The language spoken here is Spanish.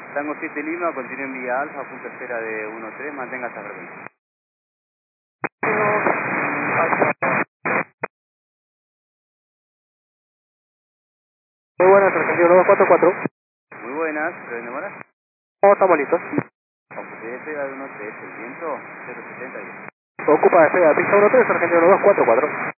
Tango 7 Lima, continúe en vía Alfa, punto espera de 1-3, mantenga esta frecuencia. Muy buenas, argentino 244. Muy buenas, ¿pero demora? No, estamos listos. Ocupe despega de 1-3, el viento 070. Ocupa despega de pista 13, argentino 244.